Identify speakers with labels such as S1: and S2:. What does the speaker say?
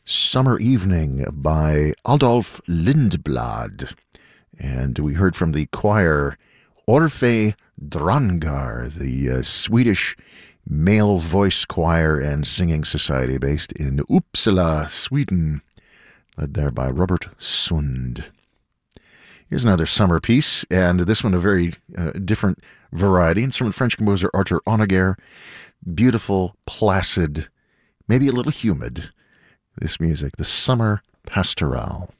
S1: Summer Evening by Adolf Lindblad. And we heard from the choir Orfe Drangar, the Swedish male voice choir and singing society based in Uppsala, Sweden, led there by Robert Sund. Here's another summer piece, and this one a very different variety. It's from the French composer Arthur Honegger. Beautiful, placid, maybe a little humid. This music, the Summer Pastoral.